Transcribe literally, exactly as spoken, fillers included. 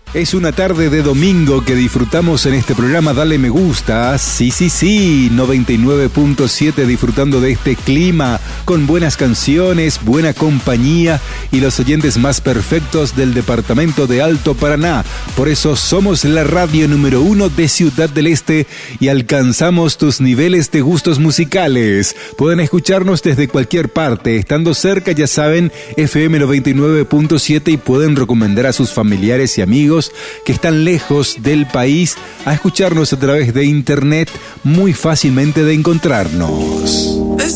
Es una tarde de domingo que disfrutamos en este programa Dale Me Gusta. Sí, sí, sí, noventa y nueve punto siete, disfrutando de este clima con buenas canciones, buena compañía y los oyentes más perfectos del departamento de Alto Paraná. Por eso somos la radio número uno de Ciudad del Este y alcanzamos tus niveles de gustos musicales. Pueden escucharnos desde cualquier parte, estando cerca, ya saben, F M noventa y nueve punto siete, y pueden recomendar a sus familiares y amigos que están lejos del país a escucharnos a través de internet, muy fácilmente de encontrarnos.